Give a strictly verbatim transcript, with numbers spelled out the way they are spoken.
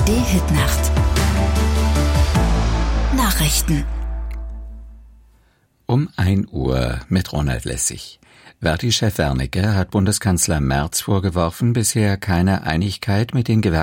A R D-Hitnacht. Nachrichten. Um ein Uhr mit Ronald Lessig. Verdi-Chef Wernicke hat Bundeskanzler Merz vorgeworfen, bisher keine Einigkeit mit den Gewerkschaften